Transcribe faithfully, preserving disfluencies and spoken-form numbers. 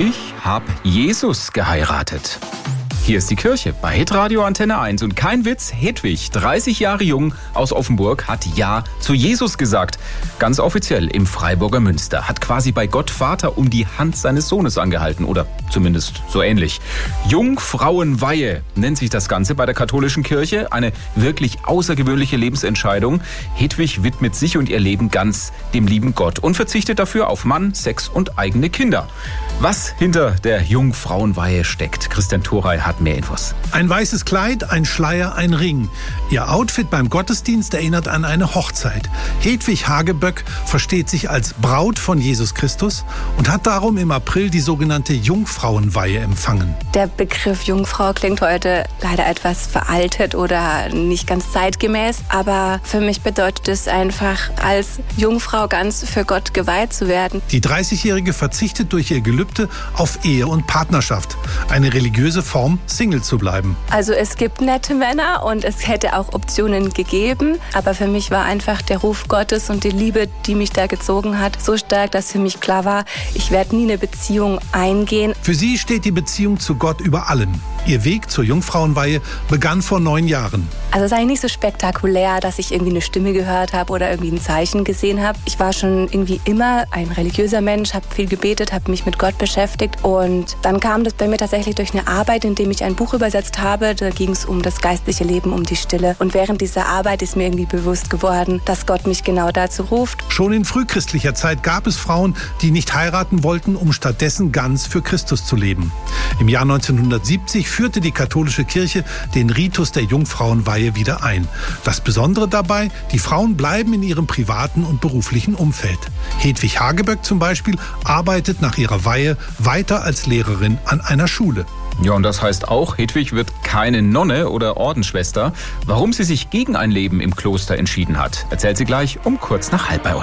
Ich hab Jesus geheiratet. Hier ist die Kirche bei Hitradio Antenne eins und kein Witz, Hedwig, dreißig Jahre jung aus Offenburg, hat Ja zu Jesus gesagt. Ganz offiziell im Freiburger Münster. Hat quasi bei Gott Vater um die Hand seines Sohnes angehalten oder zumindest so ähnlich. Jungfrauenweihe nennt sich das Ganze bei der katholischen Kirche. Eine wirklich außergewöhnliche Lebensentscheidung. Hedwig widmet sich und ihr Leben ganz dem lieben Gott und verzichtet dafür auf Mann, Sex und eigene Kinder. Was hinter der Jungfrauenweihe steckt, Christian Thorey hat mehr Infos. Ein weißes Kleid, ein Schleier, ein Ring. Ihr Outfit beim Gottesdienst erinnert an eine Hochzeit. Hedwig Hageböck versteht sich als Braut von Jesus Christus und hat darum im April die sogenannte Jungfrauenweihe empfangen. Der Begriff Jungfrau klingt heute leider etwas veraltet oder nicht ganz zeitgemäß, aber für mich bedeutet es einfach, als Jungfrau ganz für Gott geweiht zu werden. Die dreißigjährige verzichtet durch ihr Gelübde auf Ehe und Partnerschaft. Eine religiöse Form, Single zu bleiben. Also es gibt nette Männer und es hätte auch Optionen gegeben, aber für mich war einfach der Ruf Gottes und die Liebe, die mich da gezogen hat, so stark, dass für mich klar war, ich werde nie eine Beziehung eingehen. Für sie steht die Beziehung zu Gott über allem. Ihr Weg zur Jungfrauenweihe begann vor neun Jahren. Also es ist eigentlich nicht so spektakulär, dass ich irgendwie eine Stimme gehört habe oder irgendwie ein Zeichen gesehen habe. Ich war schon irgendwie immer ein religiöser Mensch, habe viel gebetet, habe mich mit Gott beschäftigt und dann kam das bei mir tatsächlich durch eine Arbeit, in dem ich ein Buch übersetzt habe. Da ging es um das geistliche Leben, um die Stille. Und während dieser Arbeit ist mir irgendwie bewusst geworden, dass Gott mich genau dazu ruft. Schon in frühchristlicher Zeit gab es Frauen, die nicht heiraten wollten, um stattdessen ganz für Christus zu leben. Im Jahr neunzehnhundertsiebzig führte die katholische Kirche den Ritus der Jungfrauenweihe wieder ein. Das Besondere dabei, die Frauen bleiben in ihrem privaten und beruflichen Umfeld. Hedwig Hageböck zum Beispiel arbeitet nach ihrer Weihe weiter als Lehrerin an einer Schule. Ja, und das heißt auch, Hedwig wird keine Nonne oder Ordensschwester. Warum sie sich gegen ein Leben im Kloster entschieden hat, erzählt sie gleich um kurz nach halb bei uns.